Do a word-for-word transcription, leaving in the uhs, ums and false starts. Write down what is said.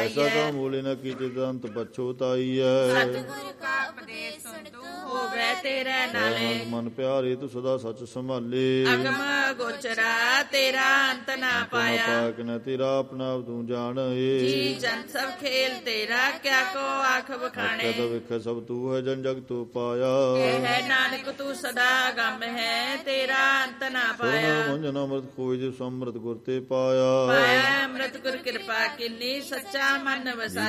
ਐਸਾ ਤਾਂ ਮੂਲੇ ਨ ਕੀਤੇ ਦੰਤ ਪਛੋਤਾਈਐ। ਸਤਿਗੁਰ ਕਾ ਉਪਦੇਸ਼ ਸੁਣ ਤੂੰ ਹੋਵੇ ਤੇਰੇ ਨਾਲੇ। ਮਨ ਪਿਆਰੇ ਤੂੰ ਸਦਾ ਸੱਚ ਸੰਭਾਲੇ। ਅਗਮ ਗੋਚਰਾ ਤੇਰਾ ਅੰਤ ਨਾ ਪਾਇਆ। ਪਾਕ ਨ ਤੇਰਾ ਆਪਣਾ ਤੂੰ ਜਾਣਏ। ਜੀ ਜਨ ਸਭ ਖੇਲ ਤੇਰਾ ਕਿਆ ਕੋ ਆਖ ਬਖਾਣੇ। ਕਦ ਵਿਖ ਸਭ ਤੂੰ ਹੈ ਜਨ ਜਗ ਤੂੰ ਪਾਇਆ। ਹੈ ਨਾਨਕ ਤੂੰ ਸਦਾ ਗਮ ਹੈ ਤੇਰਾ ਅੰਤ ਨਾ ਪਾਇਆ। ਮੰਜਨ ਅੰਮ੍ਰਿਤ ਖੋਜ ਜਿ ਸਮਰਤ ਗੁਰ ਤੇ ਪਾਇਆ। ਪਾਇਆ ਅੰਮ੍ਰਿਤ ਗੁਰ ਕਿਰਪਾ ਕਿਨੀ ਸੱਚਾ ਮਨ ਵਸਾਇਆ।